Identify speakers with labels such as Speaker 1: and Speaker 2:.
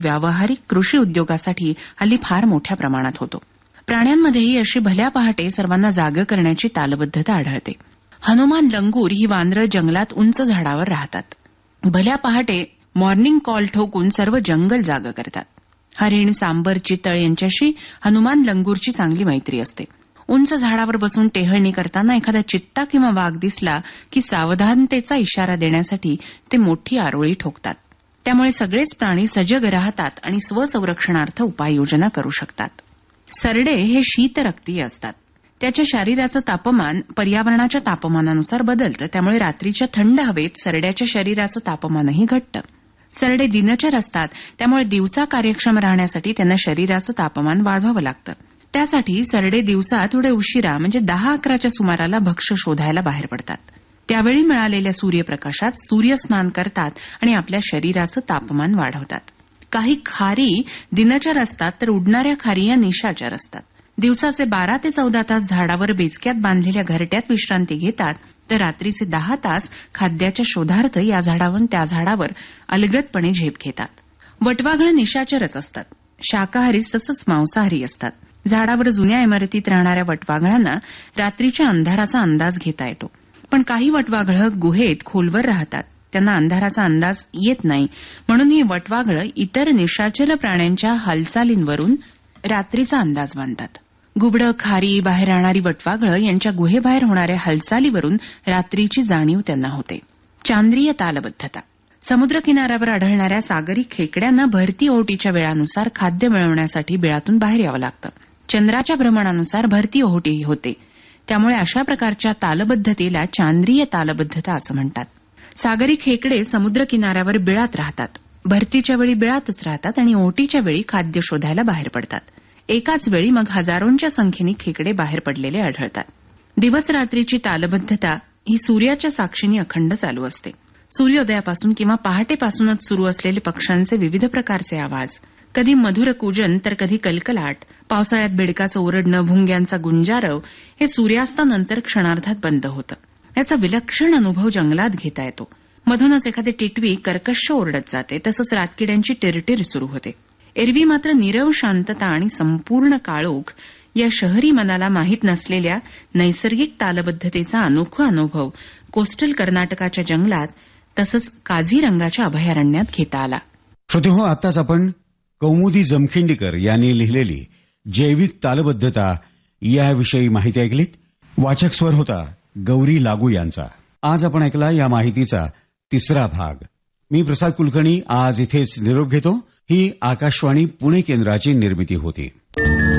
Speaker 1: व्यावहारिक कृषी उद्योगासाठी हल्ली फार मोठ्या प्रमाणात होतो. प्राण्यांमध्येही अशी भल्या पहाटे सर्वांना जागं करण्याची तालबद्धता आढळते. हनुमान लंगूर ही वानरं जंगलात उंच झाडावर राहतात. भल्या पहाटे मॉर्निंग कॉल ठोकून सर्व जंगल जागं करतात. हरिण, सांबर, चितळ यांच्याशी हनुमान लंगूरची चांगली मैत्री असते. उंच झाडावर बसून टेहळणी करताना एखादा चित्ता किंवा वाघ दिसला की सावधानतेचा इशारा देण्यासाठी ते मोठी आरोळी ठोकतात. त्यामुळे सगळेच प्राणी सजग राहतात आणि स्वसंरक्षणार्थ उपाययोजना करू शकतात. सरडे हे शीतरक्तीय असतात. त्याच्या शरीराचं तापमान पर्यावरणाच्या तापमानानुसार बदलतं. त्यामुळे रात्रीच्या थंड हवेत सरड्याच्या शरीराचं तापमानही घटतं. सरडे दिनचर असतात. त्यामुळे दिवसा कार्यक्षम राहण्यासाठी त्यांना शरीराचं तापमान वाढवावं लागतं. त्यासाठी सरडे दिवसा थोडे उशिरा म्हणजे 10-11च्या सुमाराला भक्ष्य शोधायला बाहेर पडतात. त्यावेळी मिळालेल्या सूर्यप्रकाशात सूर्यस्नान करतात आणि आपल्या शरीराचं तापमान वाढवतात. काही खारी दिनचर असतात तर उडणाऱ्या खारी या निशाचर असतात. दिवसाचे 12 ते 14 तास झाडावर बेचक्यात बांधलेल्या घरट्यात विश्रांती घेतात तर रात्रीचे 10 तास खाद्याच्या शोधार्थ या झाडावरून त्या झाडावर अलगदपणे झेप घेतात. वटवाघळं निशाचरच असतात. शाकाहारीच तसंच मांसाहारी असतात. झाडावर जुन्या इमारतीत राहणाऱ्या वटवाघळांना रात्रीच्या अंधाराचा अंदाज घेता येतो. पण काही वटवाघळं गुहेत खोलवर राहतात. त्यांना अंधाराचा अंदाज येत नाही. म्हणून ही वटवाघळं इतर निशाचर प्राण्यांच्या हालचालींवरून रात्रीचा अंदाज बांधतात. घुबडं, खारी, बाहेर राहणारी वटवाघळं यांच्या गुहेबाहेर होणाऱ्या हालचालीवरून रात्रीची जाणीव त्यांना होते. चांद्रीय तालबद्धता. समुद्रकिनाऱ्यावर आढळणाऱ्या सागरी खेकड्यांना भरती ओहोटीच्या वेळानुसार खाद्य मिळवण्यासाठी बिळातून बाहेर यावं लागतं. चंद्राच्या भ्रमणानुसार भरती ओहोटीही होते. त्यामुळे अशा प्रकारच्या तालबद्धतेला चांद्रीय तालबद्धता असं म्हणतात. सागरी खेकडे समुद्रकिनाऱ्यावर बिळात राहतात. भरतीच्या वेळी बिळातच राहतात आणि ओहोटीच्या वेळी खाद्य शोधायला बाहेर पडतात. एकाच वेळी मग हजारोंच्या संख्येने खेकडे बाहेर पडलेले आढळतात. दिवस रात्रीची तालबद्धता ही सूर्याच्या साक्षीने अखंड चालू असते. सूर्योदयापासून किंवा पहाटेपासूनच सुरू असलेले पक्ष्यांचे विविध प्रकारचे आवाज, कधी मधुर कूजन तर कधी कलकलाट, पावसाळ्यात बेडकाचं ओरडणं, भुंग्यांचा गुंजारव हे सूर्यास्तानंतर क्षणार्धात बंद होतं. याचा विलक्षण अनुभव जंगलात घेता येतो. मधूनच एखादी टिटवी कर्कश ओरडत जाते. तसंच रातकिड्यांची टिरटिर सुरू होते. एरवी मात्र नीरव शांतता आणि संपूर्ण काळोख या शहरी मनाला माहीत नसलेल्या नैसर्गिक तालबद्धतेचा अनोखा अनुभव कोस्टल कर्नाटकाच्या जंगलात तसंच काझीरंगाच्या अभयारण्यात घेता आला.
Speaker 2: श्रोतेहो, आताच आपण कौमुदी जमखिंडीकर यांनी लिहिलेली जैविक तालबद्धता याविषयी माहिती ऐकलीत. वाचक स्वर होता गौरी लागू यांचा. आज आपण ऐकला या माहितीचा 3रा भाग. मी प्रसाद कुलकर्णी आज इथेच निरोप घेतो. ही आकाशवाणी पुणे केंद्राची निर्मिती होती.